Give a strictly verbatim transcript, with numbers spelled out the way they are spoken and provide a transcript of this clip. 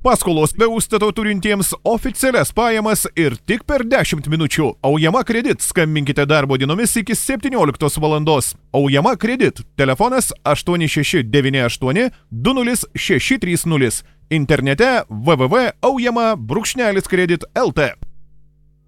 Paskolos be užstato turintiems oficialias pajamas ir tik per dešimt minučių. Aujama Kredit. Skambinkite darbo dienomis iki septynioliktos valandos. Aujama Kredit. Telefonas aštuoni šeši devyni aštuoni du nulis šeši trys nulis. Internete w w w taškas aujama brūkšnelis kredit taškas l t.